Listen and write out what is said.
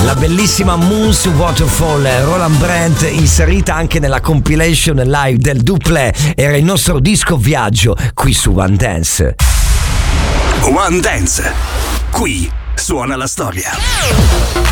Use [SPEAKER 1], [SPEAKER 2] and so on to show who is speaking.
[SPEAKER 1] La bellissima Moon's Waterfall, Roland Brent, inserita anche nella compilation live del Duplé, era il nostro disco viaggio qui su One Dance.
[SPEAKER 2] One Dance, qui suona la storia.